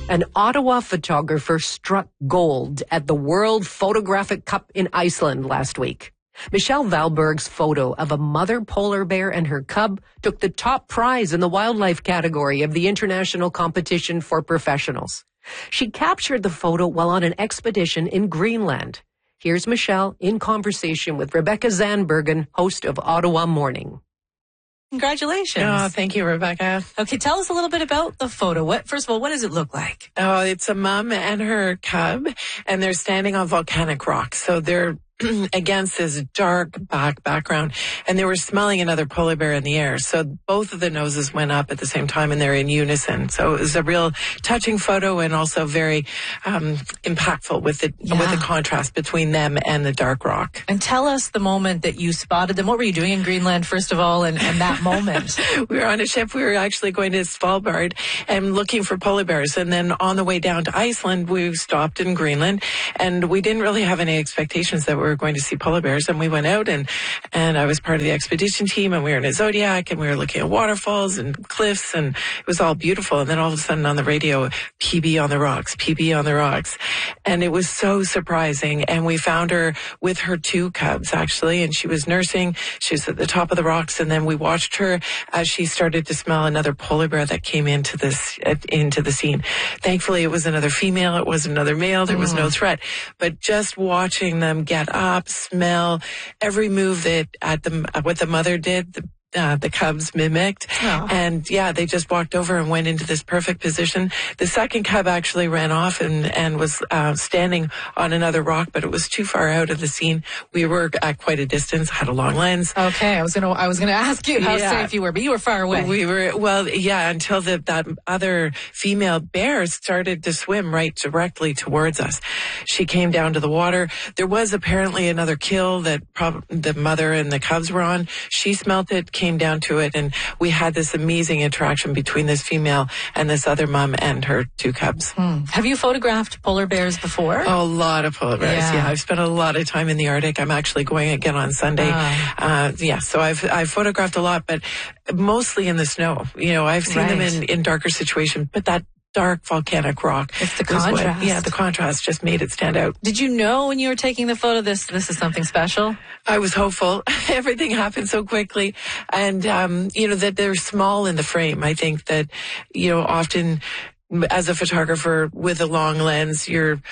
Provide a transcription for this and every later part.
An Ottawa photographer struck gold at the World Photographic Cup in Iceland last week. Michelle Valberg's photo of a mother polar bear and her cub took the top prize in the wildlife category of the international competition for professionals. She captured the photo while on an expedition in Greenland. Here's Michelle in conversation with Rebecca Zandbergen, host of Ottawa Morning. Congratulations. Oh, thank you, Rebecca. Okay, tell us a little bit about the photo. First of all, what does it look like? Oh, it's a mom and her cub, and they're standing on volcanic rock. So they're against this dark background, and they were smelling another polar bear in the air. So both of the noses went up at the same time, and they're in unison. So it was a real touching photo, and also very impactful with the contrast between them and the dark rock. And tell us the moment that you spotted them. What were you doing in Greenland, first of all, and that moment? We were on a ship. We were actually going to Svalbard and looking for polar bears. And then on the way down to Iceland, we stopped in Greenland, and we didn't really have any expectations that we were going to see polar bears. And we went out, and I was part of the expedition team, and we were in a Zodiac, and we were looking at waterfalls and cliffs, and it was all beautiful. And then all of a sudden on the radio, PB on the rocks, PB on the rocks. And it was so surprising. And we found her with her two cubs, actually, and she was nursing. She was at the top of the rocks, and then we watched her as she started to smell another polar bear that came into the scene. Thankfully, it was another female. It was another male. There was no threat. But just watching them get up, smell, every move that what the mother did, the cubs mimicked. Oh. And they just walked over and went into this perfect position. The second cub actually ran off and was standing on another rock, but it was too far out of the scene. We were at quite a distance, had a long lens. Okay, I was gonna ask you how safe you were, but you were far away. We were, until that other female bear started to swim right directly towards us. She came down to the water. There was apparently another kill that the mother and the cubs were on. She smelt it, came down to it, and we had this amazing interaction between this female and this other mom and her two cubs. Have you photographed polar bears before? Oh, a lot of polar bears. Yeah, I've spent a lot of time in the Arctic. I'm actually going again on Sunday. So I've photographed a lot, but mostly in the snow. I've seen them in darker situations, but that dark volcanic rock. It's the contrast. The contrast just made it stand out. Did you know when you were taking the photo this is something special? I was hopeful. Everything happened so quickly. And, that they're small in the frame. I think that, often as a photographer with a long lens,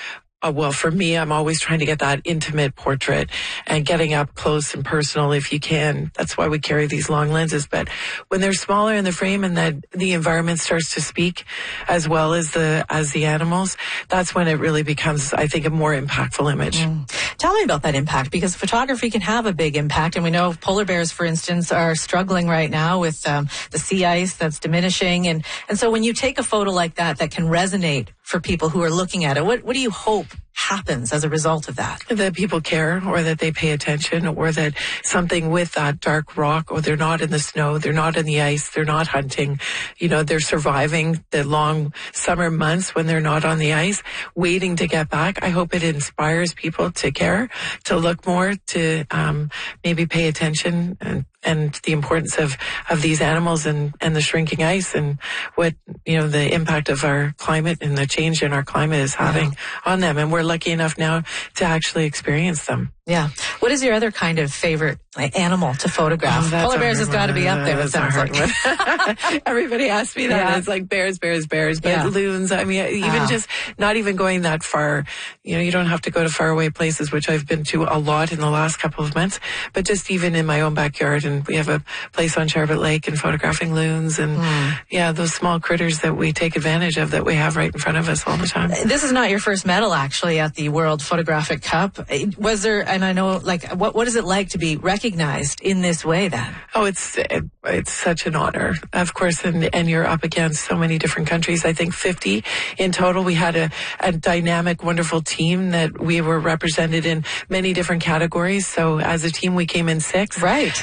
for me, I'm always trying to get that intimate portrait and getting up close and personal if you can. That's why we carry these long lenses. But when they're smaller in the frame and that the environment starts to speak as well as the animals, that's when it really becomes, I think, a more impactful image. Tell me about that impact, because photography can have a big impact. And we know polar bears, for instance, are struggling right now with the sea ice that's diminishing. And so when you take a photo like that can resonate for people who are looking at it, what do you hope happens as a result of that? That people care, or that they pay attention, or that something with that dark rock, or they're not in the snow, they're not in the ice, they're not hunting, they're surviving the long summer months when they're not on the ice, waiting to get back. I hope it inspires people to care, to look more, to maybe pay attention and the importance of these animals and the shrinking ice, and what, the impact of our climate and the change in our climate is having on them. And we're lucky enough now to actually experience them. Yeah. What is your other kind of favorite animal to photograph? Polar bears has got to be up there, it sounds like. Everybody asks me that. Yeah. It's like bears. But loons, I mean, even just not even going that far. You don't have to go to faraway places, which I've been to a lot in the last couple of months. But just even in my own backyard, and we have a place on Charlotte Lake, and photographing loons and those small critters that we take advantage of, that we have right in front of us all the time. This is not your first medal, actually, at the World Photographic Cup. Was there, and I know, what is it like to be recognized in this way then? Oh, it's such an honor, of course, and you're up against so many different countries. I think 50 in total. We had a dynamic, wonderful team that we were represented in many different categories. So as a team, we came in 6. Right. Yeah.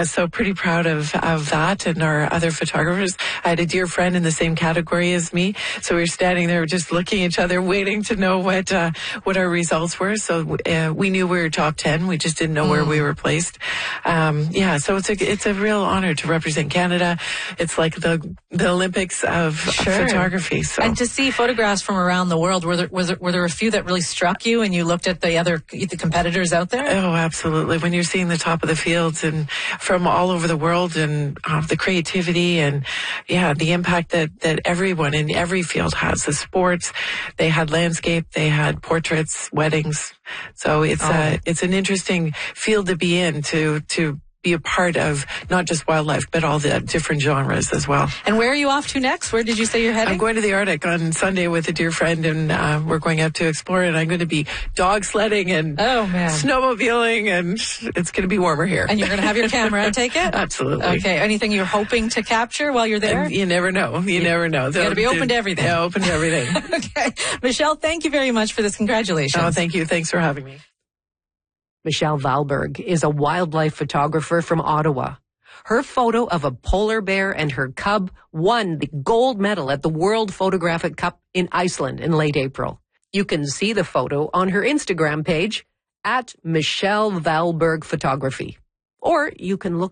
so pretty proud of that and our other photographers. I had a dear friend in the same category as me, so we were standing there just looking at each other, waiting to know what our results were. So we knew we were top 10. We just didn't know where we were placed. So it's a real honor to represent Canada. It's like the Olympics of photography. So. And to see photographs from around the world, were there a few that really struck you, and you looked at the competitors out there? Oh, absolutely. When you're seeing the top of the fields and from all over the world, and the creativity and the impact that everyone in every field has. The sports, they had landscape, they had portraits, weddings. So it's an interesting field to be in, to be a part of not just wildlife, but all the different genres as well. And where are you off to next? Where did you say you're heading? I'm going to the Arctic on Sunday with a dear friend, and we're going out to explore, and I'm going to be dog sledding and snowmobiling, and it's going to be warmer here. And you're going to have your camera, I take it? Absolutely. Okay. Anything you're hoping to capture while you're there? And you never know. You never know. You got to be open to everything. Yeah, open to everything. Okay. Michelle, thank you very much for this. Congratulations. Oh, thank you. Thanks for having me. Michelle Valberg is a wildlife photographer from Ottawa. Her photo of a polar bear and her cub won the gold medal at the World Photographic Cup in Iceland in late April. You can see the photo on her Instagram page at Michelle Valberg Photography. Or you can look